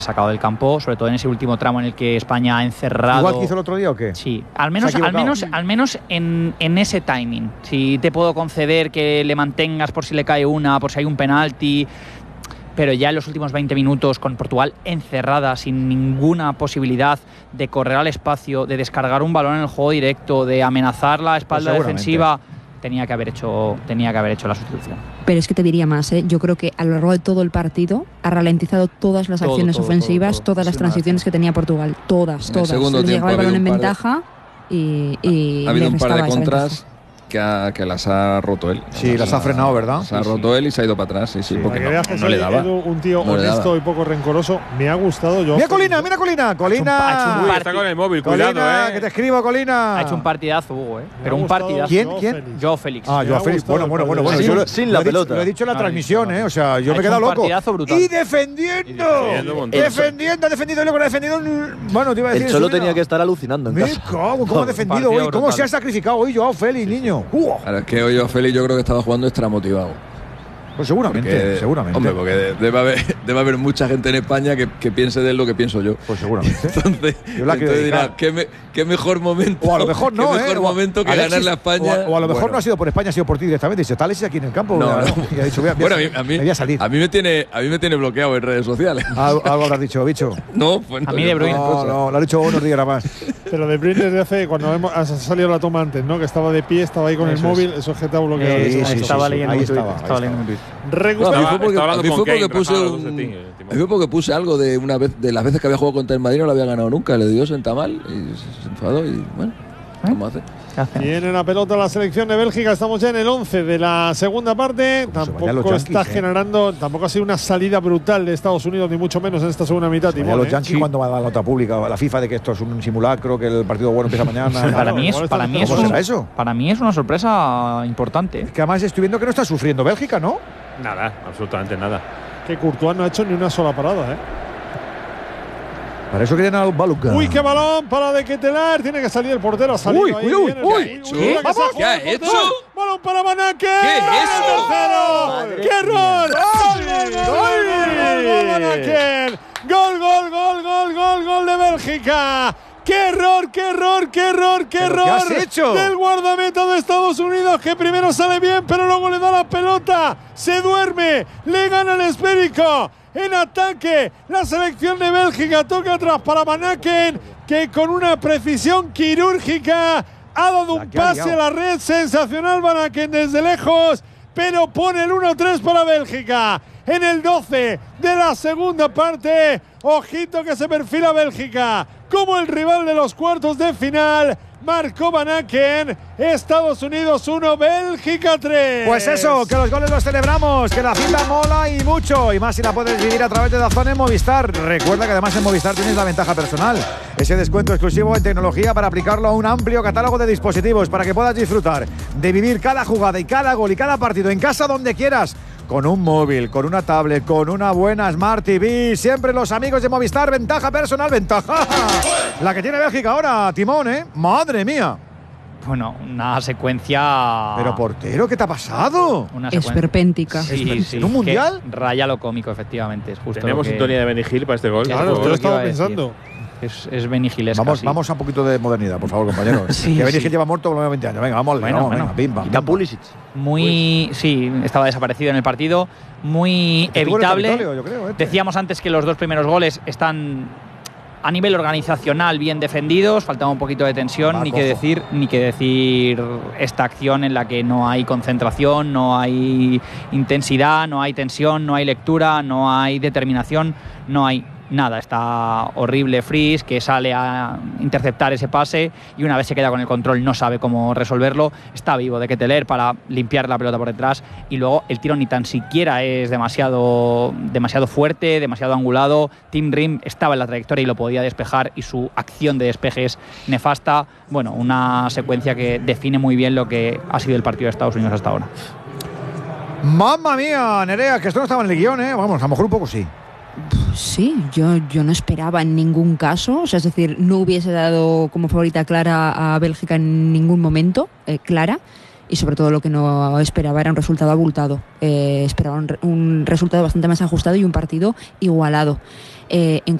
sacado del campo, sobre todo en ese último tramo en el que España ha encerrado. ¿Igual que hizo el otro día o qué? Sí, al menos en ese timing. Si te puedo conceder que le mantengas por si le cae una, por si hay un penalti, pero ya en los últimos 20 minutos con Portugal encerrada, sin ninguna posibilidad de correr al espacio, de descargar un balón en el juego directo, de amenazar la espalda defensiva, tenía que haber hecho la sustitución. Pero es que te diría más, yo creo que a lo largo de todo el partido ha ralentizado todas las acciones ofensivas, todas las transiciones que tenía Portugal, todas. Le llegaba el balón en ventaja y ha habido un par de contras que las ha roto él. Sí, las ha frenado, ¿verdad? Se ha roto él y se ha ido para atrás, sí, porque no le daba. Un tío honesto y poco rencoroso. Me ha gustado. Mira Colina. Colina. Está con el móvil, cuidado, que te escribo, Colina. Ha hecho un partidazo, Hugo, pero un partidazo. ¿Quién? Joao Félix. Joao Félix. Bueno. Sin la pelota. Lo he dicho en la transmisión, O sea, yo me he quedado loco. Y defendiendo. Ha defendido y luego ha defendido. Bueno, te iba a decir. El Cholo tenía que estar alucinando. ¿Cómo ha defendido hoy? ¿Cómo se ha sacrificado hoy Joao Félix, niño? Claro, es que hoy Félix yo creo que estaba jugando extra motivado. Pues seguramente. Hombre, porque debe haber mucha gente en España que piense de lo que pienso yo. Pues seguramente. Entonces dirá, ¿qué mejor momento? O a lo mejor no, ¿qué mejor momento que ganarle a España? O a lo mejor no ha sido por España, ha sido por ti directamente. Y se está Alexis aquí en el campo. Y ha dicho, me voy a salir. A mí me tiene bloqueado en redes sociales. Algo habrás dicho, bicho. No, pues a mí De Bruyne. No, lo ha dicho unos días más. Pero De Bruyne desde hace, cuando ha salido la toma antes, ¿no? Que estaba de pie, estaba ahí con el móvil, eso es que te ha bloqueado. Estaba leyendo un tuit. A mí fue porque puse algo de las veces que había jugado contra el Madrid, no lo había ganado nunca, le dio senta mal y se enfadó y bueno, vamos a hacer. Tiene la pelota la selección de Bélgica, estamos ya en el 11 de la segunda parte, tampoco está generando, tampoco ha sido una salida brutal de Estados Unidos, ni mucho menos en esta segunda mitad. Los Yankees cuando va a dar la nota pública, la FIFA, de que esto es un simulacro, que el partido bueno empieza mañana. Para mí es una sorpresa importante. Es que además estoy viendo que no está sufriendo Bélgica, ¿no? Nada, absolutamente nada. Que Courtois no ha hecho ni una sola parada, Para eso querían al Baluca. Uy, qué balón para De Ketelaere. Tiene que salir el portero. Uy. ¿Qué ha hecho? Balón para Manaken. ¿Qué es eso? ¡Qué error! ¡Gol de Bélgica! ¡Qué error! ¿Qué has hecho? Del guardameta de Estados Unidos, que primero sale bien, pero luego le da la pelota. Se duerme, le gana el esférico. En ataque, la selección de Bélgica toca atrás para Manaken, que con una precisión quirúrgica ha dado un pase a la red. Sensacional Manaken desde lejos, pero pone el 1-3 para Bélgica. En el 12 de la segunda parte, ojito que se perfila Bélgica como el rival de los cuartos de final. Marcó Manaken. Estados Unidos 1, Bélgica 3. Pues eso, que los goles los celebramos, que la cita mola y mucho, y más si la puedes vivir a través de DAZN en Movistar. Recuerda que además en Movistar tienes la ventaja personal, ese descuento exclusivo en tecnología para aplicarlo a un amplio catálogo de dispositivos, para que puedas disfrutar de vivir cada jugada y cada gol y cada partido en casa, donde quieras, con un móvil, con una tablet, con una buena Smart TV. Siempre los amigos de Movistar, ventaja personal, ventaja. La que tiene Bélgica ahora, Timón, Madre mía. Bueno, una secuencia. Pero portero, ¿qué te ha pasado? Esperpéntica. Sí. ¿En un mundial? Raya lo cómico, efectivamente. Es justo. Tenemos sintonía de Benny Hill para este gol. Claro, yo lo estaba pensando. Es Benny Hill-esca. Vamos a un poquito de modernidad, por favor, compañeros. Que Benny Hill lleva muerto por 20 años. Venga, vamos. Venga, pim, pam. ¿Y Pulisic? Sí, estaba desaparecido en el partido. Muy evitable. Yo creo, Decíamos antes que los dos primeros goles están a nivel organizacional bien defendidos, faltaba un poquito de tensión, ni que decir esta acción en la que no hay concentración, no hay intensidad, no hay tensión, no hay lectura, no hay determinación, no hay nada. Está horrible Fries, que sale a interceptar ese pase y una vez se queda con el control no sabe cómo resolverlo. Está vivo De Ketelaere para limpiar la pelota por detrás, y luego el tiro ni tan siquiera es demasiado fuerte, demasiado angulado. Tim Rim estaba en la trayectoria y lo podía despejar, y su acción de despeje es nefasta. Bueno, una secuencia que define muy bien lo que ha sido el partido de Estados Unidos hasta ahora. ¡Mamma mía, Nerea! Que esto no estaba en el guión, Vamos, a lo mejor un poco sí. Sí, yo no esperaba en ningún caso, o sea, es decir, no hubiese dado como favorita clara a Bélgica en ningún momento, clara, y sobre todo lo que no esperaba era un resultado abultado. Esperaba un resultado bastante más ajustado y un partido igualado. En